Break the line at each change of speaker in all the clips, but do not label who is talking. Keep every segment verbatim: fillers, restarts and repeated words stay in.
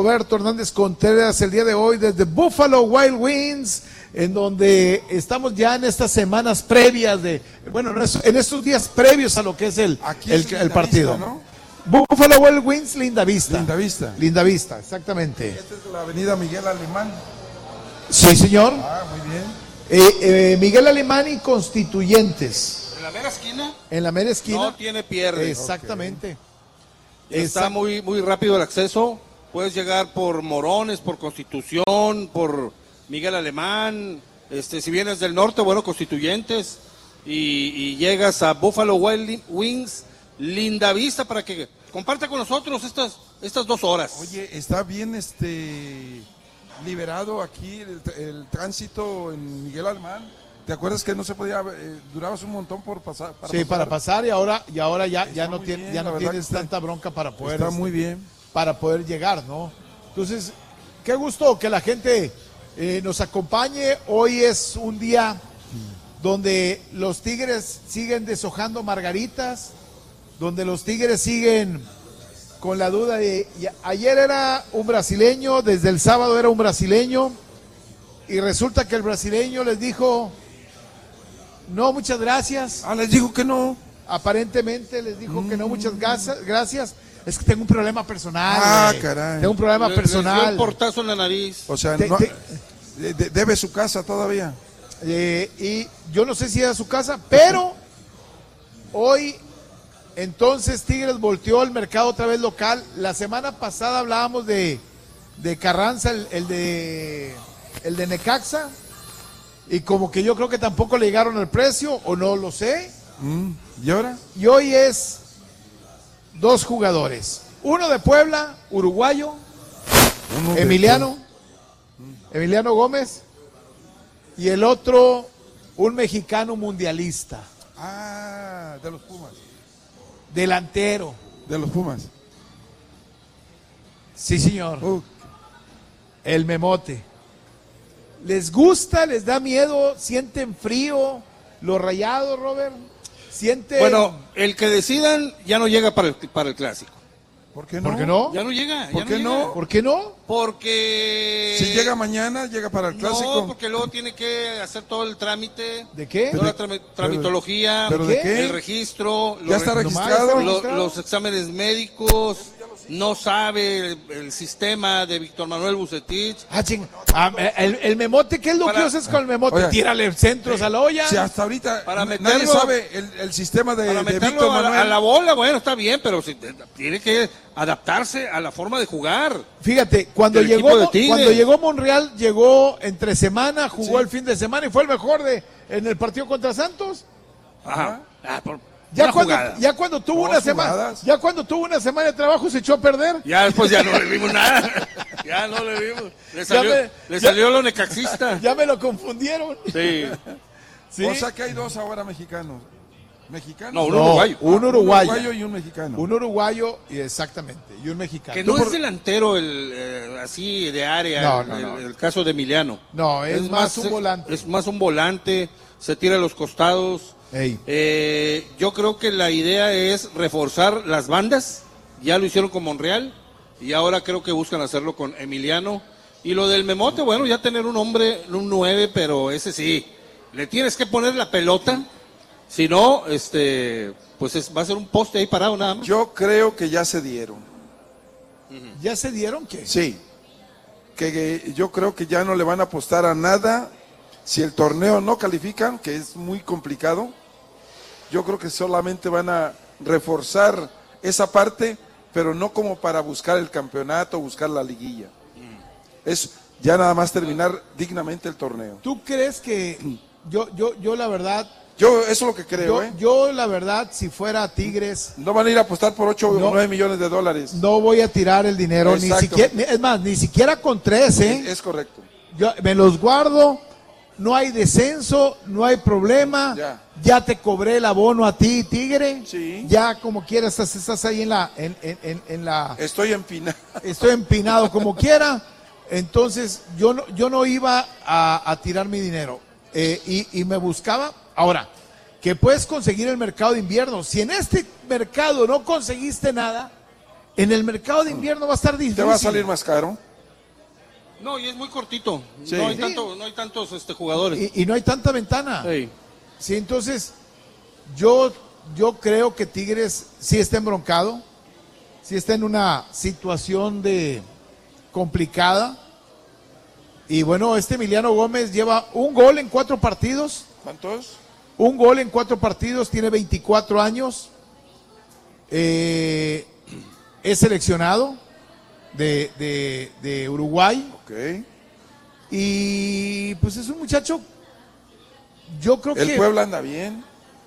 Roberto Hernández Contreras el día de hoy desde Buffalo Wild Wings, en donde estamos ya en estas semanas previas de, bueno, en estos días previos a lo que es el, el, es el partido. Vista, ¿no? Buffalo Wild Wings, Linda Vista.
Linda Vista.
Linda Vista, exactamente.
Esta es la avenida Miguel Alemán.
Sí, señor.
Ah, muy bien.
Eh, eh, Miguel Alemán y Constituyentes.
¿En la mera esquina?
En la mera esquina.
No tiene pierde.
Exactamente.
Okay. Está muy, muy rápido el acceso. Puedes llegar por Morones, por Constitución, por Miguel Alemán. Este, si vienes del norte, bueno, Constituyentes. Y, y llegas a Buffalo Wild Wings, Linda Vista, para que comparta con nosotros estas, estas dos horas.
Oye, está bien este liberado aquí el, el tránsito en Miguel Alemán. ¿Te acuerdas que no se podía, eh, durabas un montón por pasar?
Para sí, pasar? para pasar y ahora y ahora ya, ya no, tiene,
bien,
ya no tienes tanta bronca para poder.
Está muy bien.
Para poder llegar, ¿no? Entonces, qué gusto que la gente eh, nos acompañe. Hoy es un día donde los Tigres siguen deshojando margaritas, donde los Tigres siguen con la duda de, ayer era un brasileño, desde el sábado era un brasileño, y resulta que el brasileño les dijo, no, muchas gracias.
Ah, les dijo que no.
Aparentemente les dijo mm. que no, muchas gracias. Es que tengo un problema personal.
Ah,
güey.
caray.
Tengo un problema
le,
personal.
Le dio el portazo en la nariz.
O sea,
de,
no,
de,
de, de, debe su casa todavía.
Eh, y yo no sé si era su casa, pero hoy entonces Tigres volteó al mercado otra vez local. La semana pasada hablábamos de, de Carranza, el, el de el de Necaxa, y como que yo creo que tampoco le llegaron al precio, o no lo sé.
Mm, ¿Y ahora?
Y hoy es dos jugadores, uno de Puebla, uruguayo, uno Emiliano, de... Emiliano Gómez, y el otro, un mexicano mundialista.
Ah, de los Pumas.
Delantero.
De los Pumas.
Sí, señor.
Uh.
El Memote. ¿Les gusta? ¿Les da miedo? ¿Sienten frío? ¿Los Rayados, Robert? ¿Sienten?
Bueno, el que decidan ya no llega para el, para el clásico.
¿Por qué no?
¿Por qué no?
Ya no llega.
¿Por
ya
qué
no?
no?
¿Por qué no?
Porque...
Si llega mañana, llega para el clásico.
No, porque luego tiene que hacer todo el trámite.
¿De qué?
Toda la tra tramitología.
¿Pero de qué?
El registro.
¿Ya está registrado?
Los, los exámenes médicos. No sabe el, el sistema de Víctor Manuel Bucetich.
Ah, ching. Ah, el, el Memote, ¿qué es lo
Para...
que haces con el Memote?
Oiga,
Tírale centros a la olla.
Si hasta ahorita
para meterlo,
nadie sabe el, el sistema de,
para
de
meterlo
Víctor
a la,
Manuel.
a la bola, bueno, está bien, pero si, tiene que adaptarse a la forma de jugar.
Fíjate, cuando llegó cuando llegó Monreal, llegó entre semana, jugó sí. el fin de semana y fue el mejor de en el partido contra Santos.
Ajá. Ah, por...
Ya cuando, ya cuando tuvo
Dos
una semana,
jugadas.
ya cuando tuvo una semana de trabajo se echó a perder.
Ya después ya no le vimos nada. Ya no le vimos. Le salió, me, le salió ya, lo necaxista.
Ya me lo confundieron.
Sí.
¿Sí? O sea que hay dos ahora mexicanos. ¿Mexicanos?
No, un uruguayo.
No, un uruguayo.
Un uruguayo y un mexicano.
Un uruguayo, y exactamente, y un mexicano.
Que no
por...
es delantero el eh, así de área,
no,
el,
no, no.
El, el caso de Emiliano.
No, es, es más, más un volante.
Es más un volante, se tira a los costados. Eh, yo creo que la idea es reforzar las bandas, ya lo hicieron con Monreal y ahora creo que buscan hacerlo con Emiliano. Y lo del Memote, bueno, ya tener un hombre, un nueve, pero ese sí, le tienes que poner la pelota, si no, este, pues es, va a ser un poste ahí parado nada más.
Yo creo que ya se dieron.
¿Ya se dieron qué?
Sí, que, que yo creo que ya no le van a apostar a nada. Si el torneo no califican, que es muy complicado, yo creo que solamente van a reforzar esa parte, pero no como para buscar el campeonato, buscar la liguilla. Mm. Es ya nada más terminar dignamente el torneo.
¿Tú crees que yo, yo, yo la verdad...
Yo eso es lo que creo,
yo,
¿eh?
Yo la verdad, si fuera Tigres...
No van a ir a apostar por ocho o
no,
nueve millones de dólares.
No voy a tirar el dinero, ni siquiera, es más, ni siquiera con tres, ¿eh?
Es, es correcto.
Yo me los guardo... No hay descenso, no hay problema.
Ya,
ya te cobré el abono a ti, Tigre.
Sí.
Ya como quieras, estás, estás ahí en la, en, en, en la.
Estoy empinado.
Estoy empinado como quiera. Entonces yo no, yo no iba a, a tirar mi dinero eh, y, y me buscaba. Ahora, que puedes conseguir el mercado de invierno. Si en este mercado no conseguiste nada, En el mercado de invierno va a estar difícil.
Te va a salir más caro.
No, y es muy cortito.
Sí.
No hay
Sí.
tanto, no hay tantos este, jugadores.
Y, y no hay tanta ventana.
Sí.
Sí, entonces yo, yo creo que Tigres sí está embroncado, sí está en una situación de complicada. Y bueno, este Emiliano Gómez lleva un gol en cuatro partidos.
¿Cuántos?
Un gol en cuatro partidos, tiene veinticuatro años. Eh, es seleccionado de, de, de Uruguay.
Ok.
Y pues es un muchacho, yo creo
El
que...
Puebla anda bien.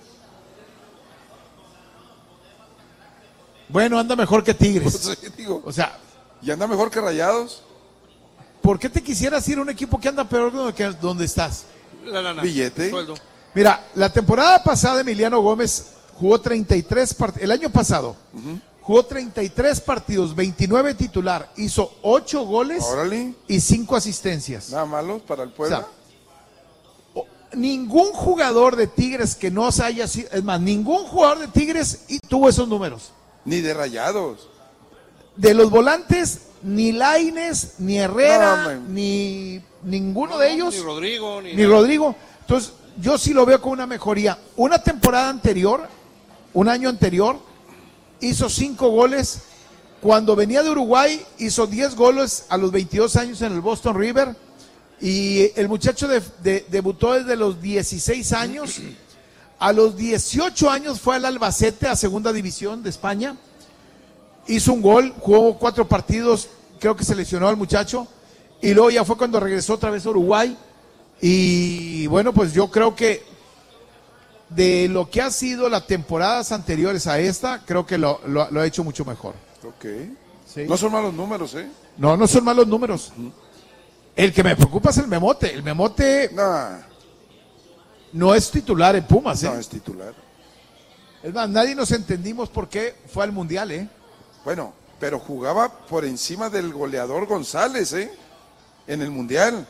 Bueno, anda mejor que Tigres.
Sí, digo,
O sea,
y anda mejor que Rayados.
¿por qué te quisieras ir a un equipo que anda peor que donde estás?
La lana,
Billete.
sueldo.
Mira, la temporada pasada Emiliano Gómez jugó treinta y tres partidos, el año pasado, uh-huh. jugó treinta y tres partidos, veintinueve titular, hizo ocho goles
Órale.
y cinco asistencias.
Nada malo para el Puebla.
O sea, o- ningún jugador de Tigres que no se haya sido, es más, ningún jugador de Tigres y tuvo esos números.
Ni de Rayados.
De los volantes, ni Lainez, ni Herrera,
No, man.
ni ninguno
No,
de
no,
ellos.
Ni Rodrigo, ni,
Ni
nada.
Rodrigo. Entonces, yo sí lo veo como una mejoría. Una temporada anterior, un año anterior, hizo cinco goles. Cuando venía de Uruguay, hizo diez goles a los veintidós años en el Boston River. Y el muchacho de- de- debutó desde los dieciséis años. A los dieciocho años fue al Albacete, a segunda división de España. Hizo un gol, jugó cuatro partidos, creo que se lesionó al muchacho. Y luego ya fue cuando regresó otra vez a Uruguay. Y bueno, pues yo creo que de lo que ha sido las temporadas anteriores a esta, creo que lo, lo- lo ha hecho mucho mejor.
Ok.
Sí.
No son malos números, ¿eh?
No, no son malos números. El que me preocupa es el Memote. El Memote
No,
no es titular en Pumas, ¿eh?
no es titular.
Es más, nadie nos entendimos por qué fue al Mundial, ¿eh?
Bueno, pero jugaba por encima del goleador González, ¿eh? En el Mundial.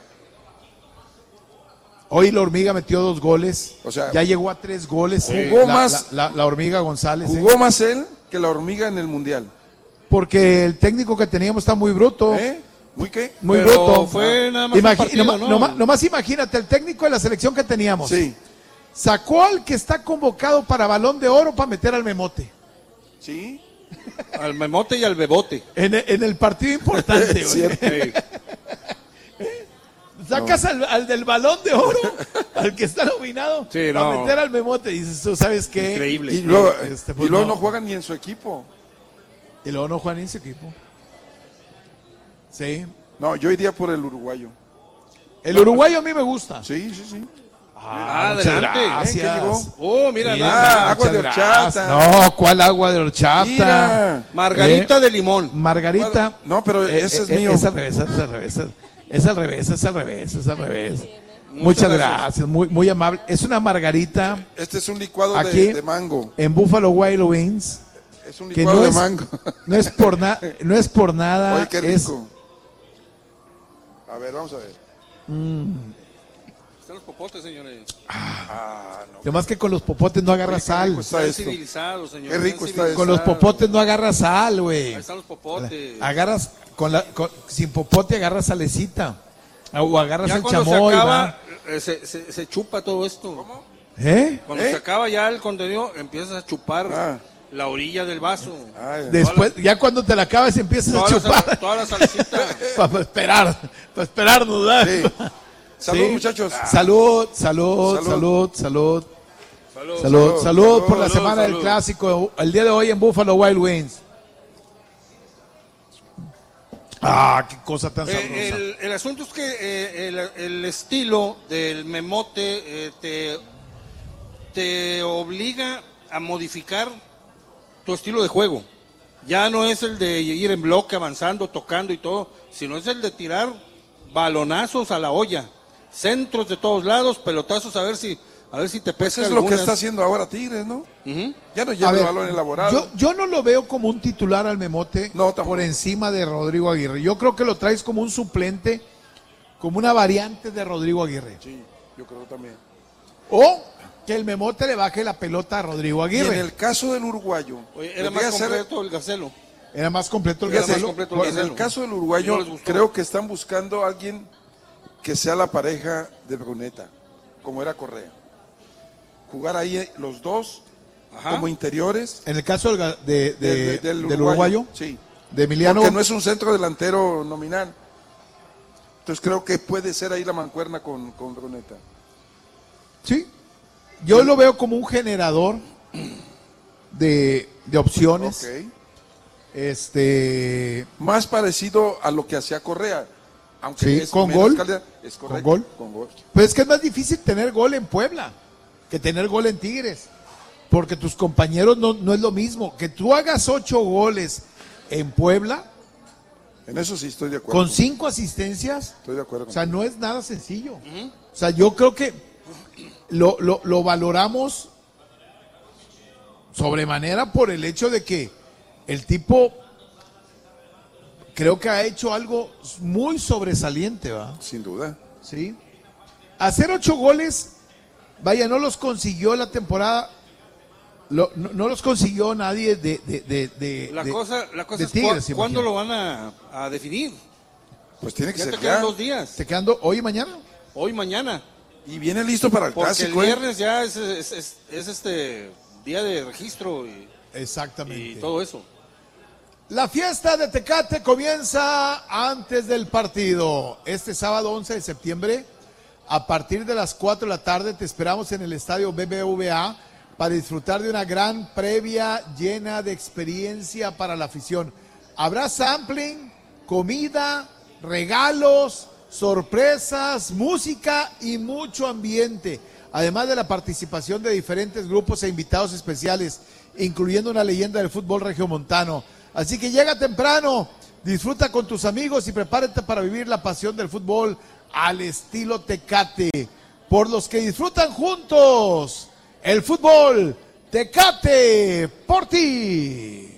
Hoy la Hormiga metió dos goles.
O sea,
ya llegó a tres goles.
jugó
la,
más-
La, la- la Hormiga González. ¿eh?
Jugó más él que la Hormiga en el Mundial.
Porque el técnico que teníamos está muy bruto.
¿Eh? ¿Muy qué?
Muy
Pero
bruto.
fue nada más un
Imagi-
partido,
noma-
¿no?
noma- nomás imagínate, el técnico de la selección que teníamos.
Sí,
Sacó al que está convocado para Balón de Oro para meter al Memote.
sí.
Al memote y al bebote.
En, el- en el partido importante, güey.
Cierto.
Sí.
Sacas al, al del Balón de Oro, al que está nominado,
Sí,
para
no.
meter al Memote. Y dices, tú sabes qué.
Increíble.
Y luego,
Este, pues,
y luego
no.
no juegan ni en su equipo.
Y luego no juegan en ese equipo. Sí.
No, yo iría por el uruguayo.
El uruguayo a mí me gusta.
Sí, sí, sí.
Ah,
muchas
adelante.
gracias.
¿Eh? ¿Qué llegó?
Oh, mira,
Mira,
nada.
Ah, agua de
muchas
horchata.
gracias. No, ¿cuál agua de horchata?
Mira.
Margarita
Eh,
de limón.
Margarita.
No, pero ese es mío.
Es al revés, es al revés. Es al revés, es al revés, es al revés. Muchas,
Muchas
gracias,
gracias.
muy, muy amable. Es una margarita
Este es un licuado
Aquí.
de, de mango.
en Buffalo Wild Wings.
Es un
Que
licuado
no
de
es,
mango.
no es por nada, no es por nada.
Oye, qué
es-
rico. A ver, vamos a ver.
Están los popotes, señores.
Ah, no.
Además que con los popotes no agarra
Oye, qué
sal.
rico está
Están
esto.
civilizados, señores.
Qué rico
están
está
Con los
civilizados.
popotes no agarra sal, güey.
Ahí están los popotes.
Agarras con la con- sin popote agarras salecita. O agarras
Ya
el
cuando se
chamoy,
acaba,
va.
eh, se, se, se chupa todo esto.
¿Eh?
Cuando
¿Eh?
se acaba ya el contenido, empiezas a chupar
Ah.
la orilla del vaso.
Ay,
Después, ya cuando te la acabas empiezas a
Toda la,
chupar.
sal- toda la salsita.
Para esperar, para esperarnos, ¿verdad?
sí. Salud,
Sí.
muchachos.
Salud, salud,
Salud.
salud, salud,
Salud.
salud, salud por la
salud,
semana del
salud.
clásico, el día de hoy en Buffalo Wild Wings. Ah, qué cosa tan sabrosa.
Eh, el, el asunto es que eh, el, el estilo del memote eh, te, te obliga a modificar tu estilo de juego. Ya no es el de ir en bloque, avanzando, tocando y todo, sino es el de tirar balonazos a la olla, centros de todos lados, pelotazos a ver si a ver si te pesca
Eso es lo que
algunas.
está haciendo ahora Tigres, ¿no?
Ujú.
Ya no
A
lleva el
ver,
balón elaborado.
Yo, yo no lo veo como un titular al Memote
No, tampoco.
por encima de Rodrigo Aguirre. Yo creo que lo traes como un suplente, como una variante de Rodrigo Aguirre.
Sí, yo creo también.
O que el Memote le baje la pelota a Rodrigo
Y en
Aguirre.
el caso del uruguayo,
Oye, era
vendría
más
a ser-
concreto el Gacelo.
Era más completo el
Era más
Gacelo.
completo el
En el
Gacelo.
caso del uruguayo,
No les gustó.
creo que están buscando a alguien que sea la pareja de Bruneta, como era Correa. Jugar ahí los dos
Ajá.
como interiores
En el caso del, ga- de- de-
del, del
del uruguayo,
Sí,
de Emiliano.
porque no es un centro delantero nominal. Entonces creo que puede ser ahí la mancuerna con, con Bruneta.
Sí, yo lo veo como un generador de, de opciones.
Ok.
Este,
Más parecido a lo que hacía Correa. Aunque
Sí,
es
con
menos
gol.
calidad, es correcto,
gol.
con gol.
pues es que es más difícil tener gol en Puebla que tener gol en Tigres, porque tus compañeros no, no es lo mismo. Que tú hagas ocho goles en Puebla
En eso sí estoy de acuerdo.
con cinco asistencias,
Estoy de acuerdo.
o sea, no es nada sencillo. O sea, yo creo que lo, lo, lo valoramos sobremanera por el hecho de que el tipo creo que ha hecho algo muy sobresaliente, ¿va?
Sin duda.
Sí. Hacer ocho goles, vaya, no los consiguió la temporada, lo- no, no los consiguió nadie de, de, de, de-
La
de-
cosa, la cosa
de
es
Tigres,
cua- cuándo
imagino.
lo van a, a definir.
Pues tiene que
Ya
ser
te quedan
ya.
dos días.
¿Te quedando hoy y mañana?
Hoy, mañana.
Y viene listo para el
Porque
clásico.
el
¿eh?
viernes ya es, es, es- es este día de registro y,
Exactamente.
y todo eso.
La fiesta de Tecate comienza antes del partido. Este sábado once de septiembre, a partir de las cuatro de la tarde, te esperamos en el estadio B B V A para disfrutar de una gran previa llena de experiencia para la afición. Habrá sampling, comida, regalos, sorpresas, música y mucho ambiente. Además de la participación de diferentes grupos e invitados especiales, incluyendo una leyenda del fútbol regiomontano. Así que llega temprano, disfruta con tus amigos y prepárate para vivir la pasión del fútbol al estilo Tecate. Por los que disfrutan juntos el fútbol, Tecate por ti.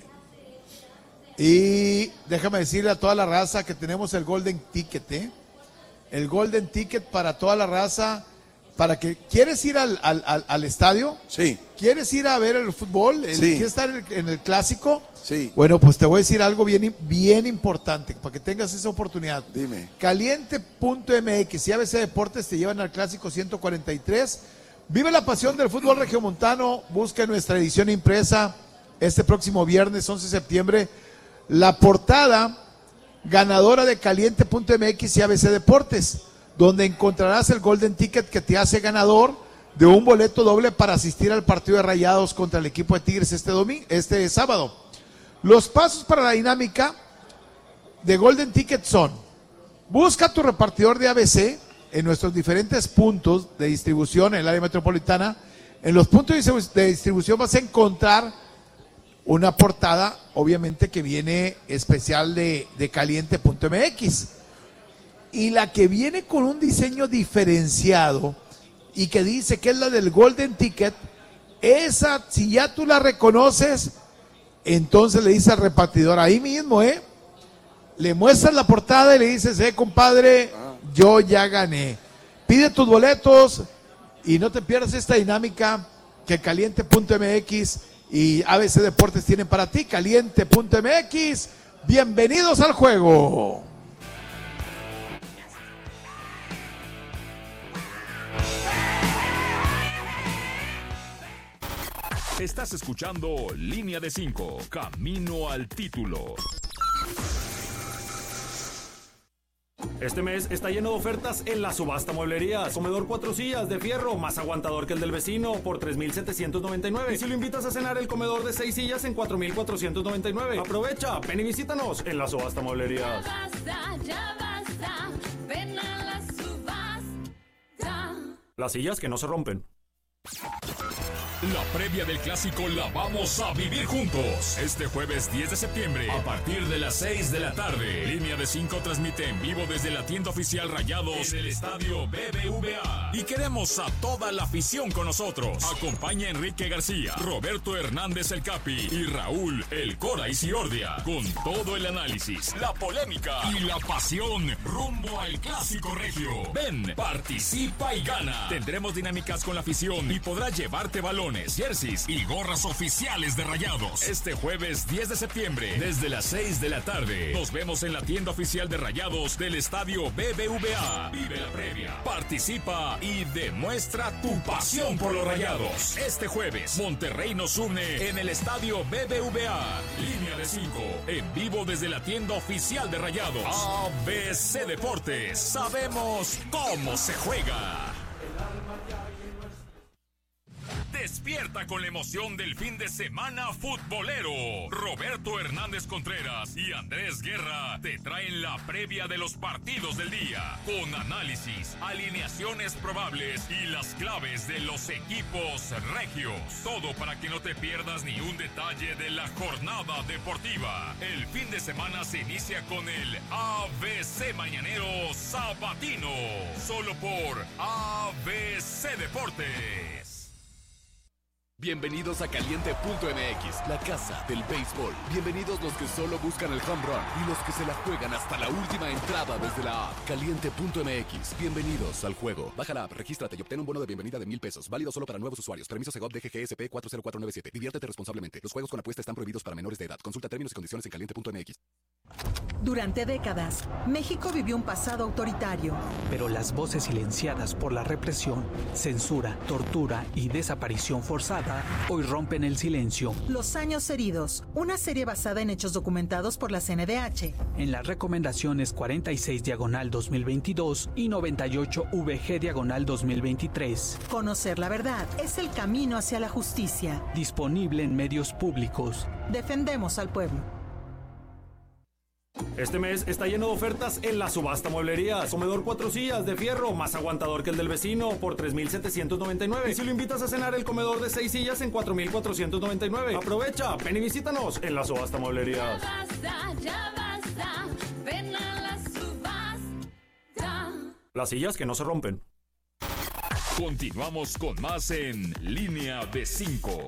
Y déjame decirle a toda la raza que tenemos el Golden Ticket, ¿eh? El Golden Ticket para toda la raza, para que quieres ir al, al, al, al estadio,
Sí,
¿quieres ir a ver el fútbol? El-
Sí.
¿Quieres estar en el, en el clásico?
sí.
Bueno, pues te voy a decir algo bien, bien importante para que tengas esa oportunidad.
Dime.
Caliente punto M X y A B C Deportes te llevan al clásico ciento cuarenta y tres. Vive la pasión del fútbol regiomontano. Busca nuestra edición impresa este próximo viernes once de septiembre. La portada ganadora de Caliente punto M X y A B C Deportes, donde encontrarás el Golden Ticket que te hace ganador de un boleto doble para asistir al partido de Rayados contra el equipo de Tigres este domingo, este sábado. Los pasos para la dinámica de Golden Ticket son: busca tu repartidor de A B C en nuestros diferentes puntos de distribución en el área metropolitana. En los puntos de distribución vas a encontrar una portada, obviamente, que viene especial de, de Caliente punto M X. Y la que viene con un diseño diferenciado y que dice que es la del Golden Ticket, esa, si ya tú la reconoces, entonces le dices al repartidor ahí mismo, ¿eh? Le muestras la portada y le dices, eh, compadre, yo ya gané. Pide tus boletos y no te pierdas esta dinámica que Caliente punto M X y A B C Deportes tienen para ti. Caliente punto M X, bienvenidos al juego.
Estás escuchando Línea de cinco, Camino al Título.
Este mes está lleno de ofertas en la subasta Mueblerías. Comedor cuatro sillas de fierro, más aguantador que el del vecino, por tres mil setecientos noventa y nueve. Y si lo invitas a cenar, el comedor de seis sillas en cuatro mil cuatrocientos noventa y nueve. Aprovecha, ven y visítanos en la subasta Mueblerías.
Ya basta, ya basta, ven a la subasta.
Las sillas que no se rompen.
La previa del clásico la vamos a vivir juntos. Este jueves diez de septiembre, a partir de las seis de la tarde. Línea de cinco transmite en vivo desde la tienda oficial Rayados en el estadio B B V A. Y queremos a toda la afición con nosotros. Acompaña a Enrique García, Roberto Hernández el Capi y Raúl el Cora y Ciordia. Con todo el análisis, la polémica y la pasión rumbo al clásico regio. Ven, participa y gana. Tendremos dinámicas con la afición y podrás llevarte balón. alineaciones, jerseys y gorras oficiales de Rayados. Este jueves diez de septiembre, desde las seis de la tarde, nos vemos en la tienda oficial de Rayados del Estadio B B V A. Vive la previa, participa y demuestra tu pasión por los Rayados. Este jueves, Monterrey nos une en el Estadio B B V A. Línea de cinco, en vivo desde la tienda oficial de Rayados. A B C Deportes, sabemos cómo se juega. Despierta con la emoción del fin de semana futbolero. Roberto Hernández Contreras y Andrés Guerra te traen la previa de los partidos del día, con análisis, alineaciones probables y las claves de los equipos regios. Todo para que no te pierdas ni un detalle de la jornada deportiva. El fin de semana se inicia con el A B C Mañanero Sabatino, solo por A B C Deportes.
Bienvenidos a Caliente punto M X, la casa del béisbol. Bienvenidos los que solo buscan el home run y los que se la juegan hasta la última entrada desde la app. Caliente punto M X, bienvenidos al juego. Baja la app, regístrate y obtén un bono de bienvenida de mil pesos. Válido solo para nuevos usuarios. Permiso Segov D G G S P cuatro cero cuatro nueve siete. Diviértete responsablemente. Los juegos con apuesta están prohibidos para menores de edad. Consulta términos y condiciones en Caliente punto M X.
Durante décadas, México vivió un pasado autoritario.
Pero las voces silenciadas por la represión, censura, tortura y desaparición forzada hoy rompen el silencio.
Los años heridos, una serie basada en hechos documentados por la C N D H.
En las recomendaciones cuarenta y seis diagonal dos mil veintidós y noventa y ocho V G diagonal dos mil veintitrés.
Conocer la verdad es el camino hacia la justicia.
Disponible en medios públicos.
Defendemos al pueblo.
Este mes está lleno de ofertas en la subasta mueblerías. Comedor cuatro sillas de fierro, más aguantador que el del vecino, por tres mil setecientos noventa y nueve. Y si lo invitas a cenar, el comedor de seis sillas en cuatro mil cuatrocientos noventa y nueve. Aprovecha, ven y visítanos en la subasta mueblerías.
Ya basta, ya basta, ven a la subasta.
Las sillas que no se rompen.
Continuamos con más en Línea de cinco.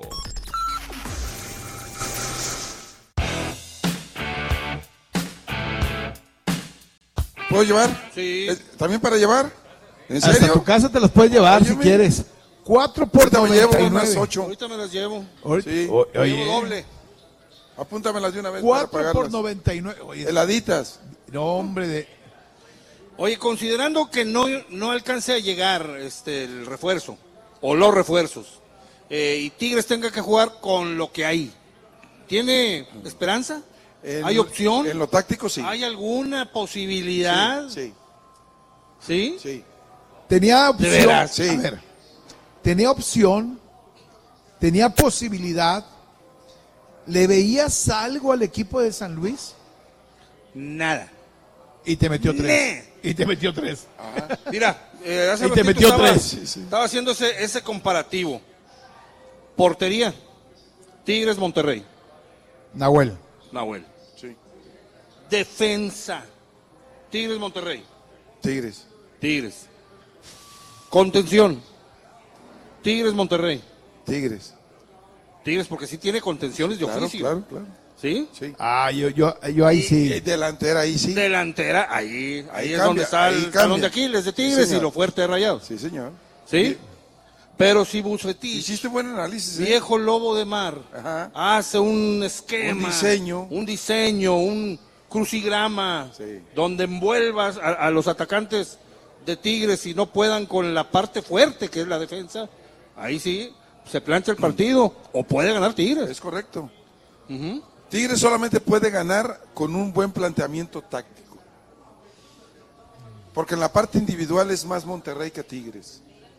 ¿Puedo llevar?
Sí.
Eh, ¿También para llevar? ¿En
Hasta
serio?
tu casa te los puedes llevar
Oye,
si
me-
quieres. Cuatro por
Ahorita me llevo
noventa y
unas
nueve.
ocho.
Ahorita me las llevo.
Ahorita-
Sí.
O-
Llevo
Oye,
doble.
Apúntamelas de una vez
cuatro
para
por
pagarlas.
noventa y nueve. Oye,
Heladitas.
no, hombre, de...
Oye, considerando que no, no alcance a llegar este el refuerzo o los refuerzos eh, y Tigres tenga que jugar con lo que hay, ¿tiene esperanza?
En-
¿Hay opción?
En lo táctico, sí.
¿Hay alguna posibilidad?
Sí,
¿Sí?
sí.
Tenía opción.
veras?
Sí.
A ver, tenía opción, tenía posibilidad. ¿Le veías algo al equipo de San Luis?
Nada.
Y te metió tres.
Ne.
Y te metió tres.
Mira, eh, hace
Y te
ratito
metió
estaba,
tres.
Sí, sí.
estaba haciendo ese, ese comparativo. Portería, Tigres Monterrey,
Nahuel.
Nahuel.
Sí.
Defensa, Tigres Monterrey,
Tigres.
Tigres. Contención, Tigres Monterrey,
Tigres.
Tigres porque sí tiene contenciones de
Claro,
oficio.
claro, claro.
¿Sí?
Sí.
Ah, yo, yo, yo ahí
Y
sí.
delantera, ahí sí.
Delantera, ahí, ahí,
Ahí
es
cambia,
donde está
ahí
el
cambia.
talón de Aquiles de
Sí,
Tigres y
señor.
lo fuerte de Rayados.
Sí, señor.
¿Sí? Pero si Bucetich,
Hiciste buen análisis. ¿eh?
viejo lobo de mar,
Ajá.
hace un esquema,
Un diseño.
un diseño, un crucigrama,
Sí.
donde envuelvas a, a los atacantes de Tigres y no puedan con la parte fuerte que es la defensa, ahí sí se plancha el partido o puede ganar Tigres.
Es correcto.
Ujú.
Tigres solamente puede ganar con un buen planteamiento táctico. Porque en la parte individual es más Monterrey que Tigres.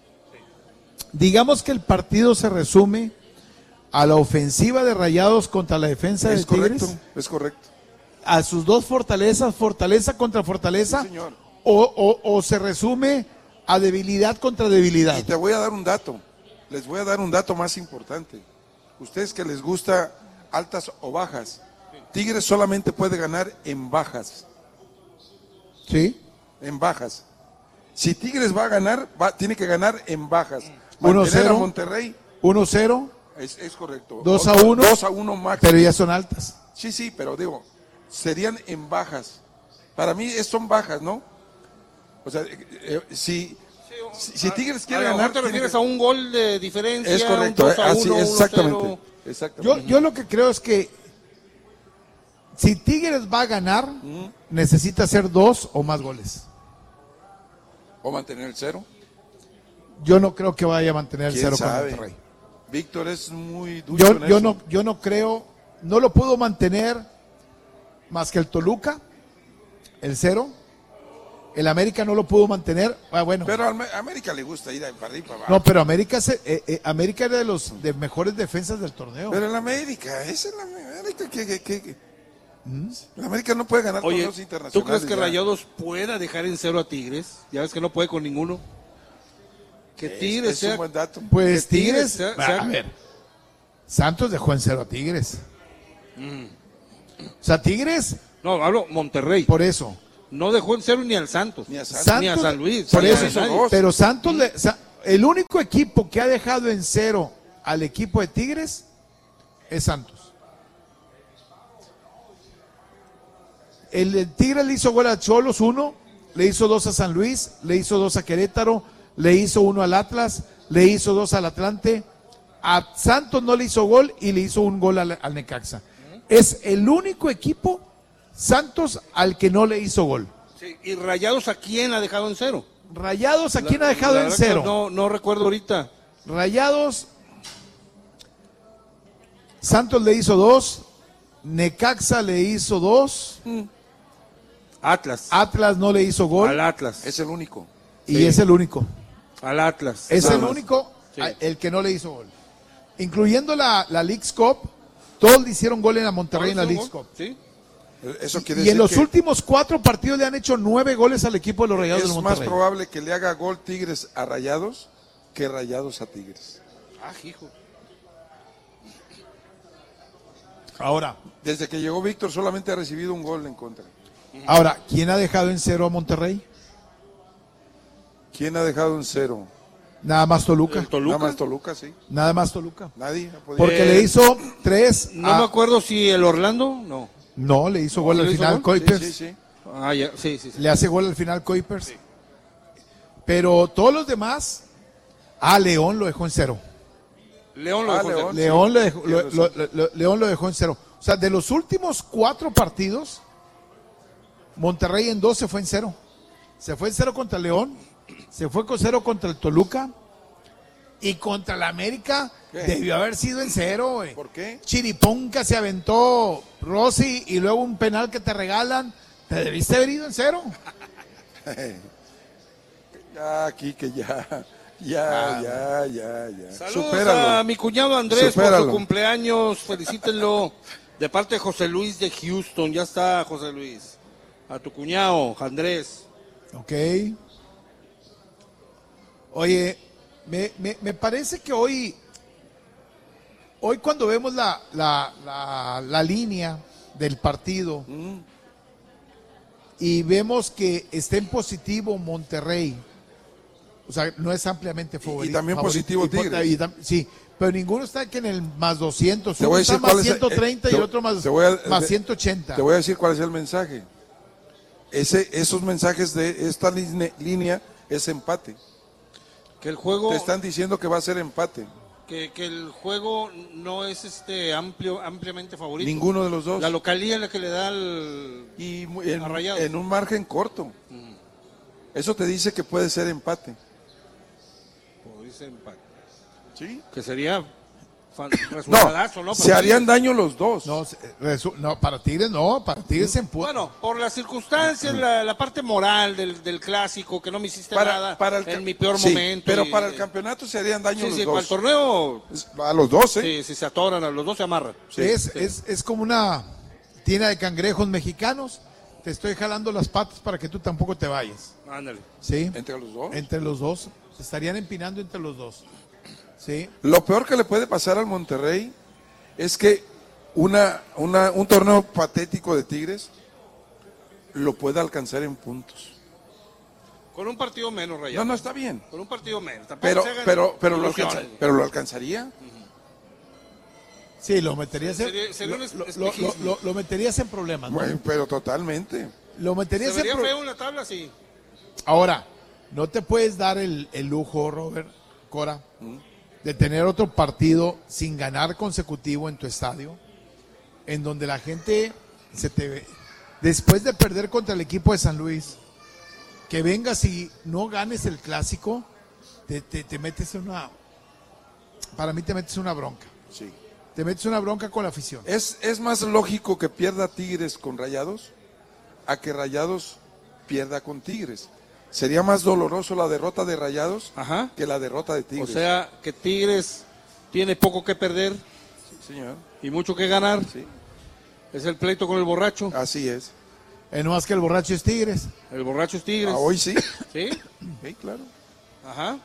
Digamos que el partido se resume a la ofensiva de Rayados contra la defensa de
Es correcto,
Tigres,
es correcto.
a sus dos fortalezas, fortaleza contra fortaleza,
Sí, señor.
o, o- o se resume a debilidad contra debilidad.
Y te voy a dar un dato. Les voy a dar un dato más importante. Ustedes que les gusta altas o bajas, Tigres solamente puede ganar en bajas.
¿Sí?
En bajas. Si Tigres va a ganar, va, tiene que ganar en bajas.
uno
Mantener a
cero,
Monterrey
uno cero,
es, es correcto.
dos a
Otro-
uno,
dos a uno máximo.
pero ya son altas.
Sí, sí, pero digo, serían en bajas. Para mí es- son bajas, ¿no? O sea, eh, eh, si, Si, si Tigres quiere
a lo
ganar,
mejor te refieres
tiene
a un gol de diferencia.
Es correcto,
un dos a
así,
uno,
exactamente.
uno cero.
exactamente.
Yo, yo lo que creo es que si Tigres va a ganar,
Mm.
necesita hacer dos o más goles.
O mantener el cero.
Yo no creo que vaya a mantener el
¿Quién
cero
sabe?
con Monterrey.
Víctor es muy ducho
Yo,
en
yo
eso.
no, yo no creo, no lo pudo mantener más que el Toluca, el cero. El América no lo pudo mantener. Ah, bueno.
Pero a América le gusta ir para arriba y para abajo.
No, pero América, se, eh, eh, América era de los de mejores defensas del torneo.
Pero el América, esa es la América que, que, que, que- el América no puede ganar
Oye,
torneos internacionales.
¿tú crees que
ya.
Rayados pueda dejar en cero a Tigres? Ya ves que no puede con ninguno. Que
Es-
Tigres
es
sea...
un buen dato.
Pues
que Tigres
Tigres,
sea-
a,
sea-
a ver, Santos dejó en cero a Tigres.
Mm.
O sea, Tigres,
No, hablo Monterrey.
por eso.
No dejó en cero ni al Santos.
Ni a Santos.
Santos,
Ni a San Luis.
Por
ni a
eso,
hizo
nadie.
dos.
pero Santos, le- Sa- el único equipo que ha dejado en cero al equipo de Tigres es Santos. El de Tigres le hizo gol a Cholos, uno, le hizo dos a San Luis, le hizo dos a Querétaro, le hizo uno al Atlas, le hizo dos al Atlante. A Santos no le hizo gol y le hizo un gol al, al Necaxa. Es el único equipo, Santos, al que no le hizo gol.
Sí, ¿y Rayados a quién ha dejado en cero?
Rayados, ¿a quién
La-
ha dejado
la
en
verdad que
cero?
No, no recuerdo ahorita.
Rayados, Santos le hizo dos, Necaxa le hizo dos,
Atlas.
Atlas no le hizo gol
Al Atlas.
Es el único.
y
sí.
es el único.
Al Atlas.
Es
Nada
el
más.
único
Sí.
a- el que no le hizo gol. Incluyendo la, la Leagues Cup, todos le hicieron gol en la Monterrey en la Leagues Cup.
Sí.
Eso quiere
Y
decir
en los
que
últimos cuatro partidos le han hecho nueve goles al equipo de los Rayados
es
de
más
Monterrey.
probable que le haga gol Tigres a Rayados que Rayados a Tigres.
Ah, hijo.
Ahora,
Desde que llegó Víctor solamente ha recibido un gol en contra.
ahora, ¿quién ha dejado en cero a Monterrey?
¿Quién ha dejado en cero?
Nada más Toluca.
El Toluca.
Nada más Toluca, sí.
Nada más Toluca.
Nadie ha podido.
Porque
Eh,
le hizo tres.
No
a-
me acuerdo si el Orlando, no.
No, le hizo gol
¿Sí
al
le hizo
final
gol?
Sí,
Kuipers.
sí, sí.
Ah, ya, sí, sí, sí.
Le hace gol al final Kuipers. Pero todos los demás, ah, León lo dejó en cero.
León lo
Ah,
dejó en
León.
cero.
León, lo dejó,
tiene
lo-
razón.
lo- lo- León lo dejó en cero. O sea, de los últimos cuatro partidos, Monterrey en dos se fue en cero. Se fue en cero contra León, se fue con cero contra el Toluca y contra el América
¿Qué?
debió haber sido en cero, güey.
¿Por qué?
Chiripón que se aventó Rossi y luego un penal que te regalan. Te debiste haber ido en cero.
Ya, aquí que ya. Ya, ya, ya, ya.
Saludos
Supéralo.
a mi cuñado Andrés por
Supéralo.
su cumpleaños. Felicítenlo de parte de José Luis de Houston. Ya está, José Luis. A tu cuñado, Andrés.
Ok. Oye, me, me, me parece que hoy, hoy cuando vemos la, la, la, la línea del partido y vemos que está en positivo Monterrey, o sea, no es ampliamente favorito.
y también
favorito,
positivo
y por-
Tigres.
y tam- sí, pero ninguno está aquí en el más doscientos.
Te
Uno
voy a
está
decir
más
cuál es el-
ciento treinta y
te-
el otro más,
te voy a-
más
te-
ciento ochenta.
Te voy a decir cuál es el mensaje. Ese, esos mensajes de esta line- línea es empate.
Que el juego,
Te están diciendo que va a ser empate.
que, que el juego no es este amplio, ampliamente favorito.
Ninguno de los dos.
La localía es la que le da el...
Y mu- en,
a Rayados.
en un margen corto. Eso te dice que puede ser empate.
como dice, empate.
¿Sí?
Que sería fan-
No,
resultadazo, ¿no?
se
Para
harían
Tigres.
daño los dos.
No, se- resu- no, para Tigres no, para Tigres se empuja.
Bueno, por las circunstancias, la, la parte moral del, del clásico, que no me hiciste nada
para el
en
ca-
mi peor
sí,
momento.
Pero
y-
para el campeonato se harían daño
Sí,
los
sí, para el
dos.
torneo,
A los dos, ¿eh?
sí, si se atoran, a los dos se amarran.
Sí,
es,
sí.
es, es como una tienda de cangrejos mexicanos. Te estoy jalando las patas para que tú tampoco te vayas.
Ándale.
¿Sí?
Entre los dos.
Entre los dos. Se estarían empinando entre los dos. ¿Sí?
Lo peor que le puede pasar al Monterrey es que una, una, un torneo patético de Tigres lo pueda alcanzar en puntos.
Con un partido menos,
No,
Rayado.
no, está bien.
Con un partido menos. Tampoco
Pero,
se hagan
pero, pero, lo,
ilusiones.
alcanza- pero lo alcanzaría.
Sí, lo meterías en,
Sería- sería un
lo,
es-
lo- lo-
espejismo.
lo- lo meterías en problemas. ¿no?
Bueno, pero totalmente.
Lo
Se
meterías en
vería
pro-
feo en la tabla, sí.
Ahora, no te puedes dar el, el lujo, Robert, Cora, ¿Mm? de tener otro partido sin ganar consecutivo en tu estadio, en donde la gente se te ve, después de perder contra el equipo de San Luis, que vengas y no ganes el clásico, te, te, te metes en una, para mí te metes en una bronca.
Sí.
Te metes una bronca con la afición.
¿Es, es más lógico que pierda Tigres con Rayados a que Rayados pierda con Tigres? Sería más doloroso la derrota de Rayados
Ajá.
que la derrota de Tigres.
O sea, que Tigres tiene poco que perder,
sí, señor,
y mucho que ganar.
Sí.
Es el pleito con el borracho.
Así es.
Es no más que el borracho es Tigres.
El borracho es Tigres.
Ah, hoy sí.
Sí.
Sí, claro.
Ajá.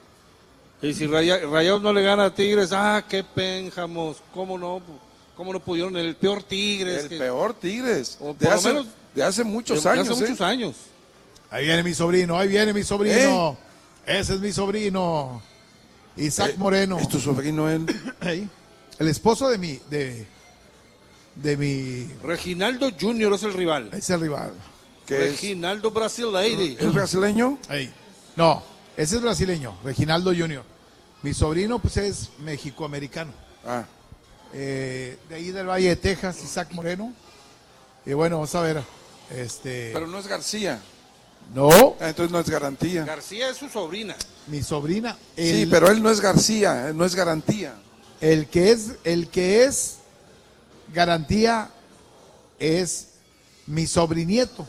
Y si Raya- Rayados no le gana a Tigres, ah, qué pénjamos, cómo no, cómo no pudieron, el peor Tigres.
El
que...
peor Tigres.
O
De
por
hace,
lo menos
de hace muchos
de,
años.
de hace
¿eh?
muchos años.
Ahí viene mi sobrino, ahí viene mi sobrino. ¿Eh? Ese es mi sobrino. Isaac
Eh,
Moreno.
¿Es tu sobrino él?
El esposo de mi, de, de mi,
Reginaldo Junior es el rival.
es el rival.
¿Qué es?
Reginaldo Brasileiro.
¿Es brasileño?
Ahí. No, ese es brasileño, Reginaldo Junior. Mi sobrino pues es mexicoamericano.
Ah,
Eh, de ahí del Valle de Texas, Isaac Moreno. Y bueno, vamos a ver. Este,
pero no es García.
no,
Ah, entonces no es garantía.
García es su sobrina.
mi sobrina.
Sí,
el-
pero él no es García, eh, no es garantía.
El que es, el que es garantía es mi sobrinieto.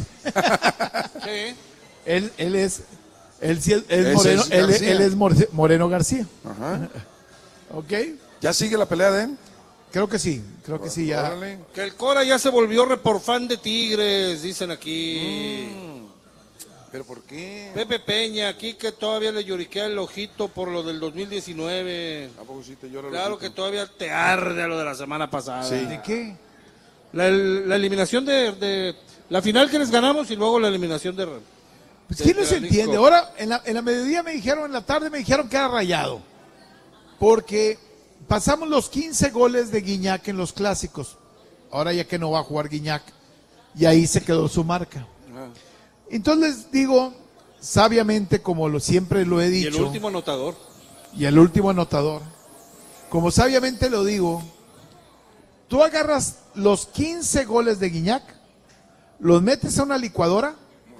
Sí.
Él, él es, él sí es, es
Ese
Moreno,
es
él,
García.
él es Morce- Moreno García.
Ajá.
¿Ok?
¿Ya sigue la pelea de él?
Creo que sí, creo que sí ya.
Órale.
Que el Cora ya se volvió reporfán de Tigres, dicen aquí.
¿Pero por qué?
Pepe Peña, aquí que todavía le lloriquea el ojito por lo del dos mil diecinueve.
¿A poco sí te llora el
Claro que
ojito?
todavía te arde a lo de la semana pasada.
Sí.
¿De qué?
La, la eliminación de, de... La final que les ganamos y luego la eliminación de...
Pues
de-
quién no
de
se
la
entiende.
Lisco.
Ahora, en la, en la mediodía me dijeron, en la tarde me dijeron que era Rayado. Porque pasamos los quince goles de Guiñac en los clásicos. Ahora ya que no va a jugar Guiñac. Y ahí se quedó su marca.
Ah.
Entonces les digo, sabiamente, como lo, siempre lo he
Y
dicho,
el último anotador.
y el último anotador, como sabiamente lo digo, tú agarras los quince goles de Guiñac, los metes a una licuadora,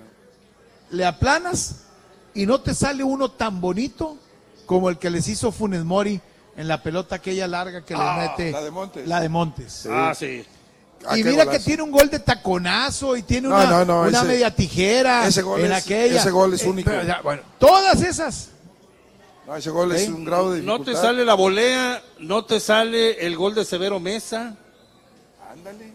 le aplanas y no te sale uno tan bonito como el que les hizo Funes Mori en la pelota aquella larga que
Ah,
les mete.
la de Montes.
La de Montes.
Ah, sí.
Ah,
Y
qué
mira
golazo.
que tiene un gol de taconazo y tiene
No,
una,
no, no,
una
ese-
media tijera
ese gol
en
es-
aquella.
ese gol es
Eh,
único.
pero ya, bueno, todas esas.
No, ese gol es
¿Eh?
un grado de
No
dificultad.
te sale la volea, no te sale el gol de Severo Mesa.
Ándale,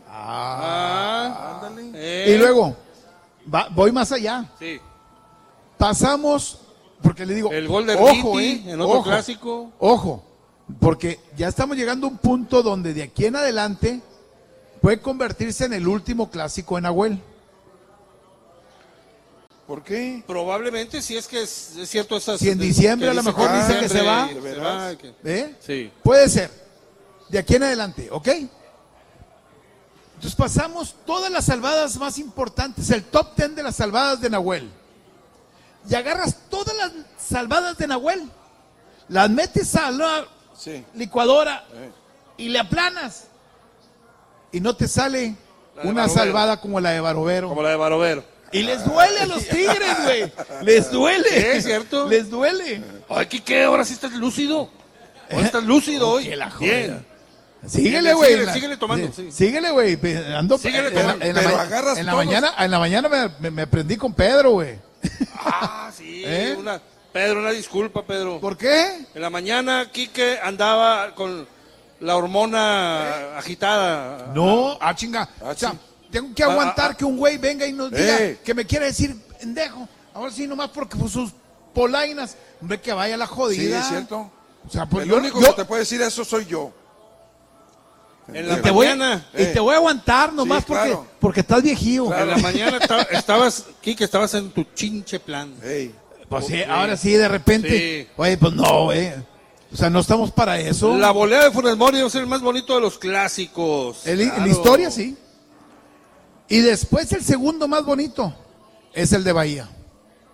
Ah,
ándale.
eh.
Y luego, va- voy más allá.
Sí.
Pasamos, porque le digo,
El gol de
ojo,
Ritti
eh,
en otro
ojo,
clásico.
Ojo, porque ya estamos llegando a un punto donde de aquí en adelante puede convertirse en el último clásico en Nahuel.
¿Por qué?
Probablemente, si es que es, es cierto esas...
Si en diciembre a lo mejor
dice
dice que se va,
¿de
se
veras?
va, que-
¿eh?
Sí.
Puede ser. De aquí en adelante, ¿ok? Entonces pasamos todas las salvadas más importantes, el top ten de las salvadas de Nahuel. Y agarras todas las salvadas de Nahuel, las metes a la
Sí.
licuadora
Eh.
y le aplanas. Y no te sale
La de
una
Barovero.
salvada como la de Barovero.
Como la de Barovero.
Y les duele a los Tigres, güey. Les duele.
¿Sí, es cierto?
Les duele.
Ay, Quique, ahora sí estás lúcido. Ahora estás lúcido hoy.
Que la joda.
Bien.
Síguele, güey.
Síguele,
La-
síguele tomando,
sí,
sí.
Síguele, güey. Pe- Ando
Síguele
en la-
tomando.
en la,
Pero
ma-
agarras
en la
todos.
mañana, en la mañana me, me, me prendí con Pedro, güey.
Ah, sí.
¿Eh?
Una, Pedro, una disculpa, Pedro.
¿Por qué?
En la mañana, Quique andaba con la hormona agitada.
No, ah, chinga.
Ah,
O sea,
sí.
tengo que
Ah,
aguantar
ah,
que un güey venga y nos diga
Eh.
que me quiere decir pendejo. Ahora sí, nomás porque por sus polainas, hombre, que vaya la
Sí,
jodida.
es cierto.
O sea, pues
El
yo,
único
yo-
que te puede decir eso soy yo.
En la
y te voy,
mañana.
y te voy a aguantar nomás
Sí,
porque,
claro.
porque estás viejío.
En la mañana esta- estabas, Quique, estabas en tu chinche plan.
Ey.
Pues sí, ahora sí, de repente.
Sí.
Oye, pues no, güey. O sea, no estamos para eso.
La volea de Funes Mori es el más bonito de los clásicos.
El- En
Claro.
la historia, sí. Y después el segundo más bonito es el de Bahía.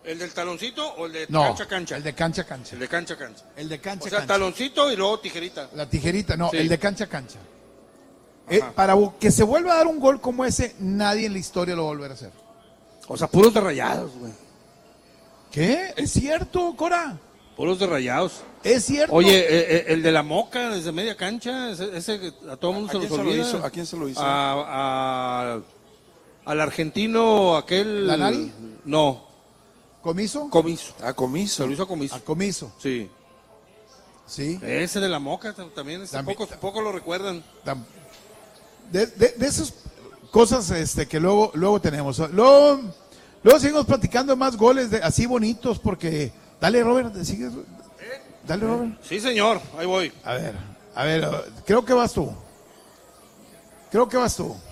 ¿El del taloncito o el de
No,
cancha cancha?
el de cancha cancha.
El de cancha cancha.
El de cancha
O sea,
cancha.
taloncito y luego tijerita.
La tijerita, no,
Sí.
el de cancha cancha. Eh, para que se vuelva a dar un gol como ese, nadie en la historia lo va a volver a hacer.
O sea, puros de Rayados, güey.
¿Qué? ¿Es cierto, Cora?
Puros de Rayados.
Es cierto.
Oye, eh, eh, el de la Moca desde media cancha, ese, ese que a todo el mundo
¿A
se
quién
nos
se lo
olvida.
hizo? ¿A quién se lo hizo?
A, a- al argentino aquel.
¿Lanari?
No,
¿Comiso?
Comiso.
A Comiso.
Se lo hizo a Comiso.
A Comiso,
Sí.
sí.
Ese de la Moca tam- también, ese
También-
poco, poco lo recuerdan.
Tam- De, de, de esas cosas este, que luego, luego tenemos. Luego, luego seguimos platicando de más goles de, así bonitos porque... Dale, Robert, sigue. Dale, Robert.
Sí, señor, ahí voy.
A ver, a ver, creo que vas tú. Creo que vas tú.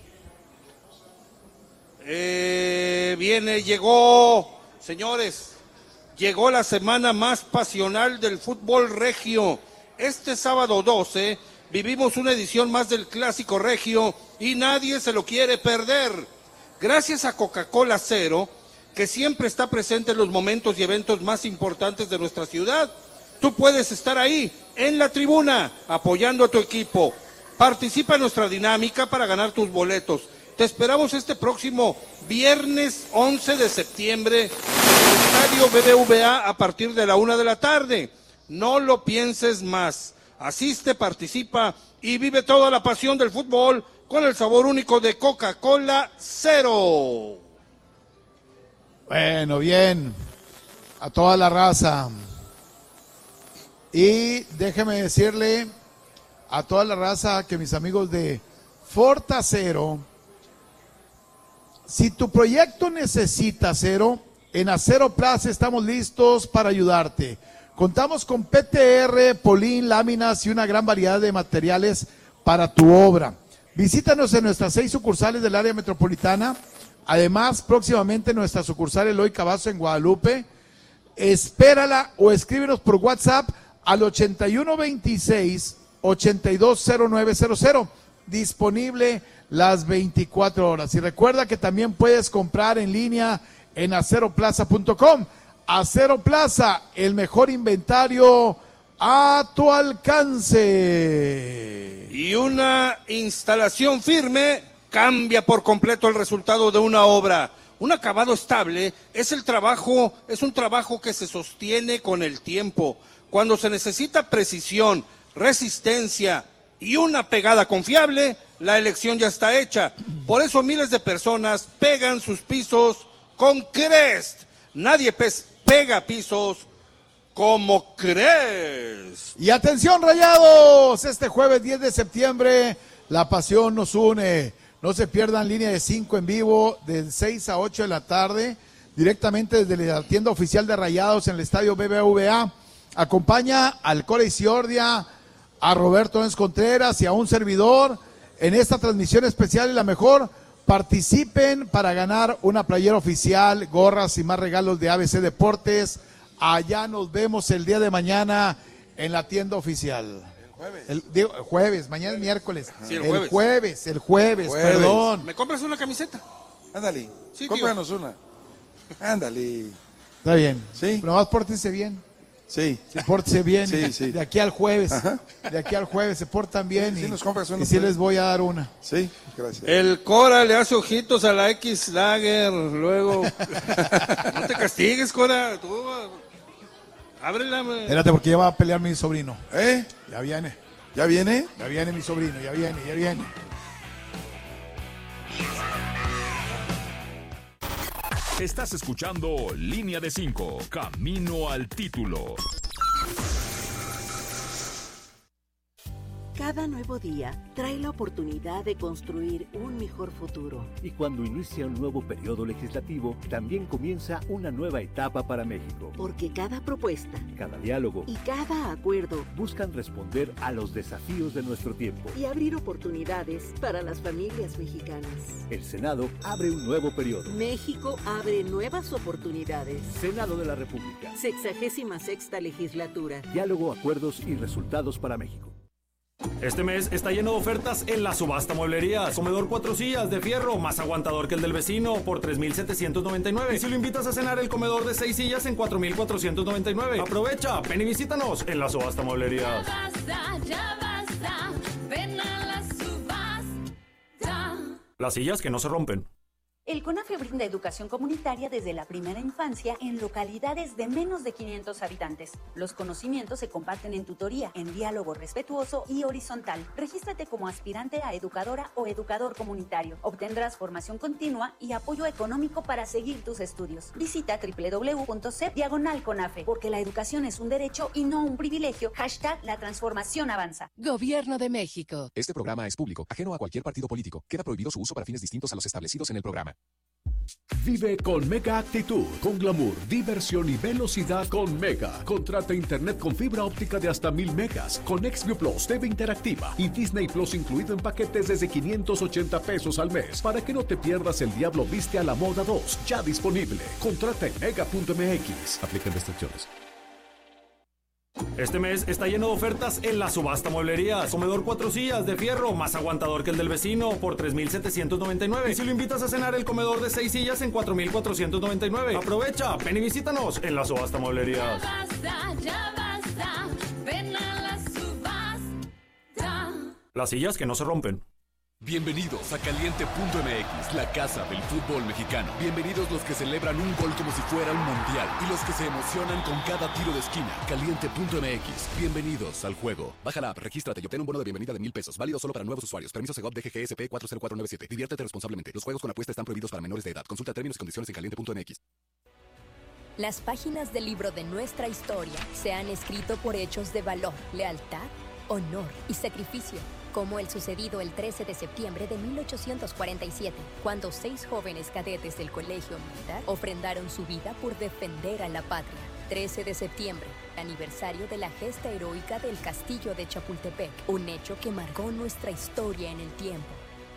Eh, viene, llegó, señores, llegó la semana más pasional del fútbol regio. Este sábado doce vivimos una edición más del Clásico Regio y nadie se lo quiere perder. Gracias a Coca-Cola Cero, que siempre está presente en los momentos y eventos más importantes de nuestra ciudad, tú puedes estar ahí, en la tribuna, apoyando a tu equipo. Participa en nuestra dinámica para ganar tus boletos. Te esperamos este próximo viernes once de septiembre en el Estadio B B V A a partir de la una de la tarde. No lo pienses más. Asiste, participa y vive toda la pasión del fútbol con el sabor único de Coca-Cola Cero.
Bueno, bien. A toda la raza. Y déjeme decirle a toda la raza que mis amigos de Forta Cero, si tu proyecto necesita acero, en Acero Plaza estamos listos para ayudarte. Contamos con P T R, Polín, láminas y una gran variedad de materiales para tu obra. Visítanos en nuestras seis sucursales del área metropolitana. Además, próximamente nuestra sucursal Eloy Cavazo en Guadalupe. Espérala o escríbenos por WhatsApp al ochenta y uno veintiséis, ochenta y dos cero nueve cero cero. Disponible las veinticuatro horas. Y recuerda que también puedes comprar en línea en acero plaza punto com. Acero Plaza, el mejor inventario a tu alcance.
Y una instalación firme cambia por completo el resultado de una obra. Un acabado estable es el trabajo, es un trabajo que se sostiene con el tiempo. Cuando se necesita precisión, resistencia y una pegada confiable, la elección ya está hecha. Por eso miles de personas pegan sus pisos con Crest. Nadie pes- pega pisos como Crest.
Y atención, Rayados, este jueves diez de septiembre, la pasión nos une. No se pierdan línea de cinco en vivo de seis a ocho de la tarde, directamente desde la tienda oficial de Rayados en el estadio B B V A. Acompaña al Cora Isiordia, a Roberto Enz Contreras y a un servidor en esta transmisión especial y la mejor. Participen para ganar una playera oficial, gorras y más regalos de A B C Deportes. Allá nos vemos el día de mañana en la tienda oficial.
Jueves.
El, digo, jueves, mañana es miércoles.
Sí, el
el
jueves.
jueves, el jueves,
Jueves.
perdón.
¿Me compras una camiseta?
Ándale,
Sí,
cómpranos una. Ándale.
Está bien.
Sí.
Nomás pórtense bien.
Sí.
Sí, pórtense bien.
Sí, sí.
De aquí al jueves.
Ajá.
De aquí al jueves se portan bien.
Sí,
y,
sí nos compras una,
y sí
pues.
les voy a dar una.
Sí, gracias.
El Cora le hace ojitos a la X Lager, luego... No te castigues, Cora. Tú, ábrela, me.
Espérate, porque ya va a pelear mi sobrino.
¿Eh?
Ya viene.
¿Ya viene?
Ya viene mi sobrino. Ya viene, ya viene.
Estás escuchando Línea de cinco, Camino al Título.
Cada nuevo día trae la oportunidad de construir un mejor futuro.
Y cuando inicia un nuevo periodo legislativo, también comienza una nueva etapa para México.
Porque cada propuesta,
Cada diálogo
y cada acuerdo
buscan responder a los desafíos de nuestro tiempo.
y abrir oportunidades para las familias mexicanas.
El Senado abre un nuevo periodo.
México abre nuevas oportunidades.
Senado de la República.
Sexagésima sexta legislatura.
Diálogo, acuerdos y resultados para México.
Este mes está lleno de ofertas en la subasta mueblerías. Comedor cuatro sillas de fierro, más aguantador que el del vecino, por tres mil setecientos noventa y nueve. Y si lo invitas a cenar, el comedor de seis sillas en cuatro mil cuatrocientos noventa y nueve. Aprovecha, ven y visítanos en la subasta mueblerías.
Ya basta, ya basta, ven a la subasta.
Las sillas que no se rompen.
El CONAFE brinda educación comunitaria desde la primera infancia en localidades de menos de quinientos habitantes. Los conocimientos se comparten en tutoría, en diálogo respetuoso y horizontal. Regístrate como aspirante a educadora o educador comunitario. Obtendrás formación continua y apoyo económico para seguir tus estudios. Visita doble u doble u doble u punto c e p diagonal CONAFE, porque la educación es un derecho y no un privilegio. Hashtag la transformación avanza.
Gobierno de México.
Este programa es público, ajeno a cualquier partido político. Queda prohibido su uso para fines distintos a los establecidos en el programa.
Vive con Mega Actitud, con glamour, diversión y velocidad con Mega. Contrata internet con fibra óptica de hasta mil megas, con Xview Plus, T V interactiva y Disney Plus incluido en paquetes desde quinientos ochenta pesos al mes. Para que no te pierdas El Diablo Viste a la Moda dos, ya disponible. Contrata en mega punto m x. Aplican restricciones.
Este mes está lleno de ofertas en la subasta mueblerías. Comedor cuatro sillas de fierro, más aguantador que el del vecino, por tres mil setecientos noventa y nueve. Y si lo invitas a cenar, el comedor de seis sillas en cuatro mil cuatrocientos noventa y nueve. Aprovecha, ven y visítanos en la subasta mueblerías.
Ya basta, ya basta, ven a la subasta.
Las sillas que no se rompen.
Bienvenidos a Caliente punto m x, la casa del fútbol mexicano. Bienvenidos los que celebran un gol como si fuera un mundial y los que se emocionan con cada tiro de esquina. Caliente punto m x, bienvenidos al juego. Baja la app, regístrate y obtén un bono de bienvenida de mil pesos, válido solo para nuevos usuarios. Permiso Segov D G G S P cuatro cero cuatro nueve siete. Diviértete responsablemente. Los juegos con apuesta están prohibidos para menores de edad. Consulta términos y condiciones en caliente punto m x.
Las páginas del libro de nuestra historia se han escrito por hechos de valor, lealtad, honor y sacrificio, como el sucedido el trece de septiembre de mil ochocientos cuarenta y siete, cuando seis jóvenes cadetes del Colegio Militar ofrendaron su vida por defender a la patria. trece de septiembre, aniversario de la gesta heroica del Castillo de Chapultepec, un hecho que marcó nuestra historia en el tiempo.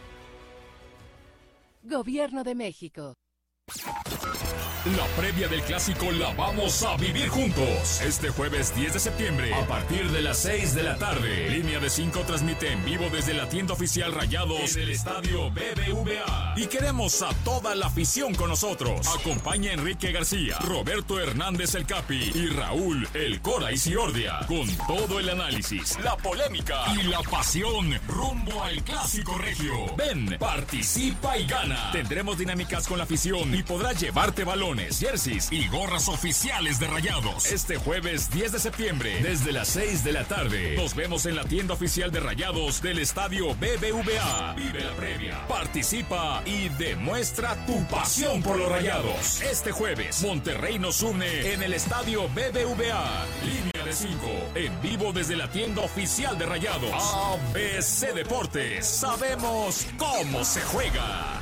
Gobierno de México.
La previa del clásico la vamos a vivir juntos. Este jueves diez de septiembre, a partir de las seis de la tarde. Línea de cinco transmite en vivo desde la tienda oficial Rayados en el estadio B B V A. Y queremos a toda la afición con nosotros. Acompaña Enrique García, Roberto Hernández el Capi y Raúl el Cora Isiordia. Con todo el análisis, la polémica y la pasión rumbo al clásico regio. Ven, participa y gana. Tendremos dinámicas con la afición y podrás llevarte balones, jerseys y gorras oficiales de Rayados. Este jueves diez de septiembre, desde las seis de la tarde. Nos vemos en la tienda oficial de Rayados del estadio B B V A. Vive la previa, participa y demuestra tu pasión por los Rayados. Este jueves, Monterrey nos une en el estadio B B V A. Línea de cinco, en vivo desde la tienda oficial de Rayados. A B C Deportes, sabemos cómo se juega.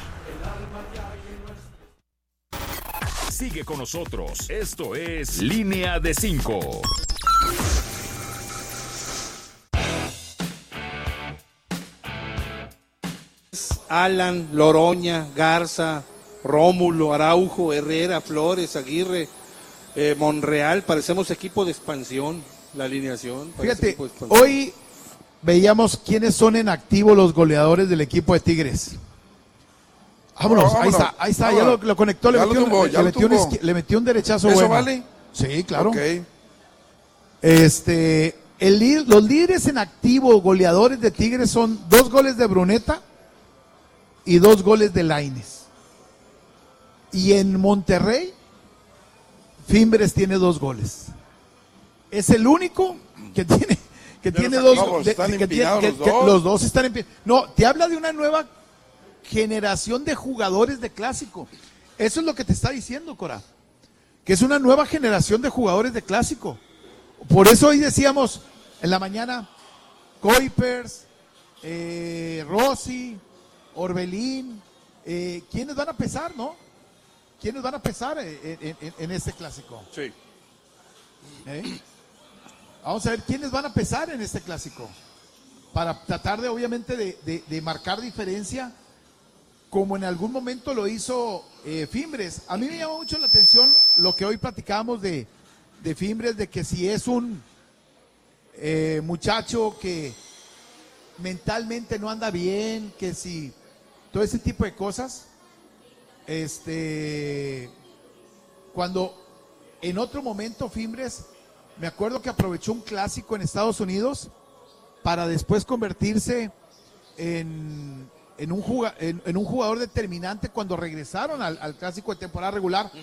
Sigue con nosotros. Esto es Línea de cinco.
Alan, Loroña, Garza, Rómulo, Araujo, Herrera, Flores, Aguirre, eh, Monreal. Parecemos equipo de expansión, la alineación.
Fíjate, hoy veíamos quiénes son en activo los goleadores del equipo de Tigres. Vámonos, no, ahí está, ahí está, vámonos. ya lo, lo conectó, le metió, lo tumbó, le, le, metió un, le metió un derechazo
¿Eso
bueno.
vale?
Sí, claro.
Okay.
Este, el, los líderes en activo, goleadores de Tigres, son dos goles de Bruneta y dos goles de Lainez. Y en Monterrey, Fimbres tiene dos goles. Es el único que tiene, que
Pero
tiene dos
goles. Están
que,
empinados
que,
los
que,
dos.
que los dos están empinados. No, te habla de una nueva generación de jugadores de clásico. Eso es lo que te está diciendo, Cora. Que es una nueva generación de jugadores de clásico. Por eso hoy decíamos en la mañana, Kuipers, eh, Rossi, Orbelín, eh, ¿quiénes van a pesar, no? ¿Quiénes van a pesar en, en, en este clásico?
Sí.
¿Eh? Vamos a ver quiénes van a pesar en este clásico. Para tratar de, obviamente, de, de, de marcar diferencia, como en algún momento lo hizo eh, Fimbres. A mí me llamó mucho la atención lo que hoy platicábamos de, de Fimbres, de que si es un eh, muchacho que, mentalmente no anda bien, que si todo ese tipo de cosas, este, cuando en otro momento Fimbres, me acuerdo que aprovechó un clásico en Estados Unidos para después convertirse en, en, un, juga, en, en un jugador determinante cuando regresaron al, al clásico de temporada regular,